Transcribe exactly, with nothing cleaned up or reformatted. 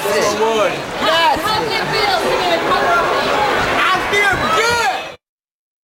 Yes. How did it feel singing a cover